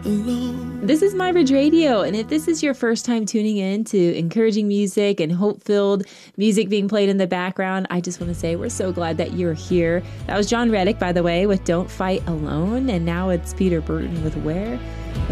alone. This is My Bridge Radio, and if this is your first time tuning in to encouraging music and hope-filled music being played in the background, I just want to say we're so glad that you're here. That was John Reddick, by the way, with Don't Fight Alone, and now it's Peter Burton with Where.